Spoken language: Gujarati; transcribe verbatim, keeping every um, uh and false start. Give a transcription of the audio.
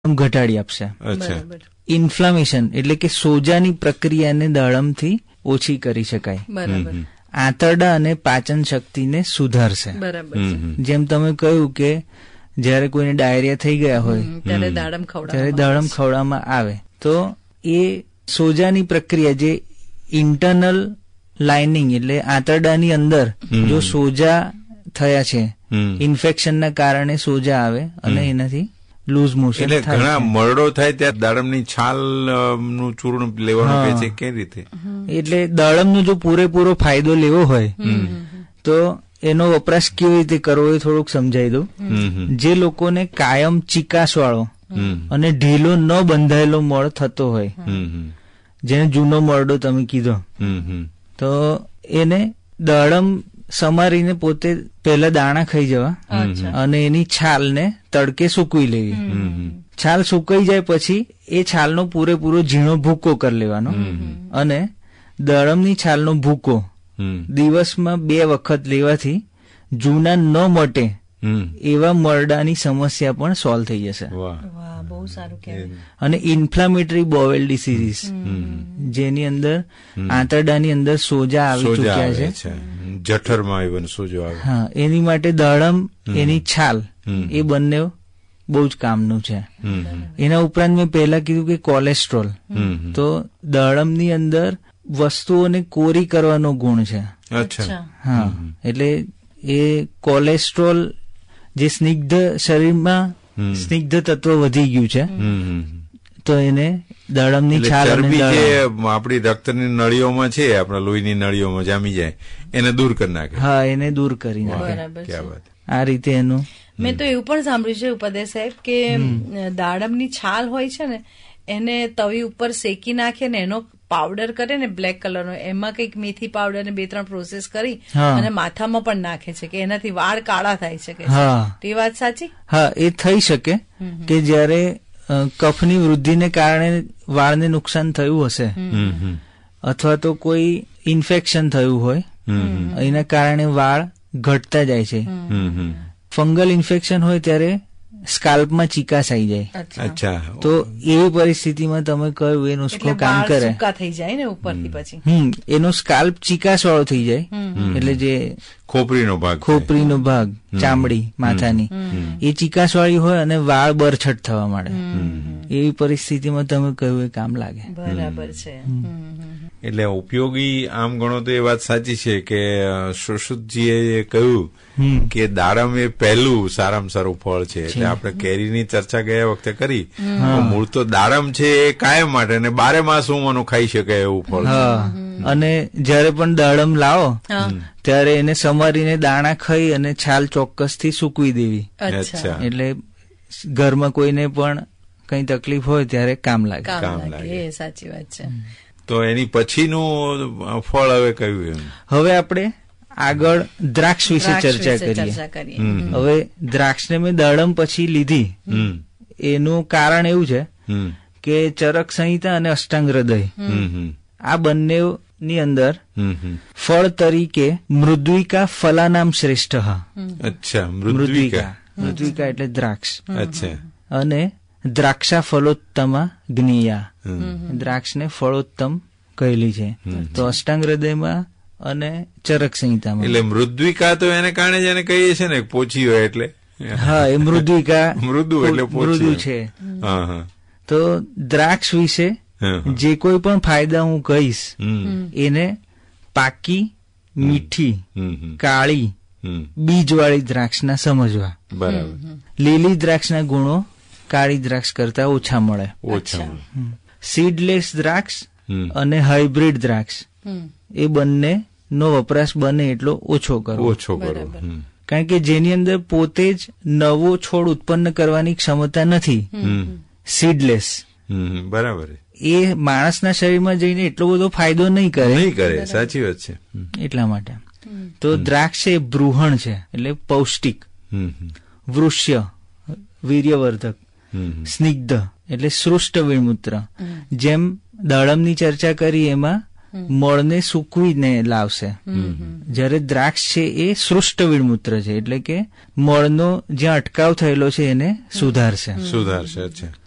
ઘટાડી આપશે. ઇન્ફ્લામેશન એટલે કે સોજાની પ્રક્રિયાને દાડમથી ઓછી કરી શકાય. બરાબર. આંતરડા અને પાચન શક્તિને સુધારશે. બરાબર. જેમ તમે કહ્યું કે જયારે કોઈને ડાયરિયા થઈ ગયા હોય ત્યારે દાડમ ખવડાવવામાં ત્યારે દાડમ ખવડાવવામાં આવે તો એ સોજાની પ્રક્રિયા જે ઇન્ટરનલ લાઇનિંગ એટલે આંતરડાની અંદર જો સોજા થયા છે, ઇન્ફેક્શનના કારણે સોજા આવે અને એનાથી લૂઝ મોશન એટલે ઘણા મરડો થાય ત્યારે દાડમની છાલ નું ચૂર્ણ લેવાનું કહે છે. કઈ રીતે? એટલે દાડમનો જો પૂરેપૂરો ફાયદો લેવો હોય તો એનો વપરાશ કેવી રીતે કરવો એ થોડુંક સમજાવી દઉં. જે લોકોને કાયમ ચીકાશ વાળો અને ઢીલો ન બંધાયેલો મળ થતો હોય, જેને જૂનો મરડો તમે કીધો, તો એને દાડમ સમારીને પોતે પહેલા દાણા ખાઈ જવા અને એની છાલને તડકે સૂકવી લેવી. છાલ સુકાઈ જાય પછી એ છાલનો પૂરેપૂરો ઝીણો ભૂકો કરી લેવાનો અને દાડમની છાલનો ભૂકો દિવસમાં બે વખત લેવાથી જૂના ન મટે એવા મરડાની સમસ્યા પણ સોલ્વ થઈ જશે. બહુ સારું કહેવાય. અને ઇન્ફ્લામેટરી બોવેલ ડિસીઝ જેની અંદર આંતરડાની અંદર સોજા આવી ચૂક્યા છે, જઠરમાં ઇવન સોજો આવે, હા, એની માટે દાડમ એની છાલ એ બંને બહુ જ કામનું છે. એના ઉપરાંત મેં પહેલા કીધું કે કોલેસ્ટ્રોલ, તો દાડમની અંદર વસ્તુઓને કોરી કરવાનો ગુણ છે. હા, એટલે એ કોલેસ્ટ્રોલ જે સ્નિગ્ધ શરીરમાં સ્નિગ્ધ તત્વ વધી ગયું છે તો એને દાડમની છાલ આપણી રક્તની નળીઓમાં છે, આપણા લોહીની નળીઓમાં જામી જાય એને દૂર કરી નાખે. હા, એને દૂર કરી નાખે. આ રીતે એનું મેં તો એવું પણ સાંભળ્યું છે ઉપદેશ સાહેબ કે દાડમની છાલ હોય છે ને એને તવી ઉપર શેકી નાખે ને એનો પાવડર કરે ને બ્લેક કલરનો, એમાં કઈક મેથી પાવડર ને બે ત્રણ પ્રોસેસ કરી અને માથામાં પણ નાખે છે કે એનાથી વાળ કાળા થાય છે. હા, એ વાત સાચી? હા, એ થઈ શકે કે જયારે કફની વૃદ્ધિને કારણે વાળને નુકસાન થયું હશે અથવા તો કોઈ ઇન્ફેક્શન થયું હોય એના કારણે વાળ ઘટતા જાય છે. ફંગલ ઇન્ફેક્શન હોય ત્યારે સ્કાલ્પમાં ચીકાશ આવી જાય. અચ્છા. તો એવી પરિસ્થિતિમાં તમે કહ્યું એ નુસ્ખો કામ કરે. થઈ જાય ને ઉપરથી પછી હમ એનો સ્કાલ્પ ચીકાશ વાળો થઈ જાય એટલે જે ખોપરીનો ભાગ ખોપરીનો ભાગ ચામડી માથાની એ ચીકાશ વાળી હોય અને વાળ બરછટ થવા માંડે. એવી પરિસ્થિતિમાં તમે કહ્યું એ કામ લાગે. બરાબર છે. એટલે ઉપયોગી આમ ગણો તો એ વાત સાચી છે કે સુશ્રુતજીએ કહ્યું કે દાડમ એ પહેલું સારામાં સારું ફળ છે. એટલે આપણે કેરીની ચર્ચા ગયા વખતે કરી, મૂળ તો દાડમ છે એ કાયમ માટે અને બારે માસ ઉંમરનું ખાઈ શકાય એવું ફળ છે. અને જયારે પણ દાડમ લાવો ત્યારે એને સમારીને દાણા ખાઈ અને છાલ ચોક્કસથી સૂકવી દેવી. એટલે ઘરમાં કોઈને પણ કઈ તકલીફ હોય ત્યારે કામ લાગે. કામ લાગે. સાચી વાત છે. તો એની પછીનું ફળ હવે કયું? હવે આપણે આગળ દ્રાક્ષ વિશે ચર્ચા કરીએ. હવે દ્રાક્ષને મેં દાડમ પછી લીધી, એનું કારણ એવું છે કે ચરક સંહિતા અને અષ્ટાંગ હૃદય આ બંનેની અંદર ફળ તરીકે મૃદ્વિકા ફલાનામ શ્રેષ્ઠ. અચ્છા. મૃદ્વિકા મૃદ્વિકા એટલે દ્રાક્ષ. અચ્છા. અને દ્રાક્ષા ફલોત્તમા જ્ઞેયા, દ્રાક્ષને ફળોત્તમ કહેલી છે. તો અષ્ટાંગ હૃદયમાં અને ચરક સંહિતામાં. એટલે મૃદ્વિકા તો એને કારણે જ એને કહીએ છે ને પોચી હોય એટલે. હા, એ મૃદ્વિકા મૃદુ એટલે મૃદુ છે. તો દ્રાક્ષ વિશે જે કોઈ પણ ફાયદા હું કહીશ એને પાકી, મીઠી, કાળી, બીજવાળી દ્રાક્ષના સમજવા. બરાબર. લીલી દ્રાક્ષના ગુણો કાળી દ્રાક્ષ કરતા ઓછા મળે. ઓછા. સીડલેસ દ્રાક્ષ અને હાઇબ્રિડ દ્રાક્ષ એ બંને નો વપરાશ બને એટલો ઓછો કરવો. ઓછો કરવો. કારણ કે જેની અંદર પોતે જ નવો છોડ ઉત્પન્ન કરવાની ક્ષમતા નથી, સીડલેસ. બરાબર. એ માણસના શરીરમાં જઈને એટલો બધો ફાયદો નહીં કરે. નહીં કરે. સાચી વાત છે. એટલા માટે તો દ્રાક્ષ એ બૃહણ છે એટલે પૌષ્ટિક, વૃષ્ય વીર્યવર્ધક, સ્નિગ્ધ એટલે સૃષ્ટ વીણમૂત્ર. જેમ દાડમની ચર્ચા કરી એમાં મળને સૂકવીને લાવશે, જયારે દ્રાક્ષ છે એ સૃષ્ટ વીણમૂત્ર છે એટલે કે મળનો જ્યાં અટકાવ થયેલો છે એને સુધારશે. સુધારશે. અચ્છા.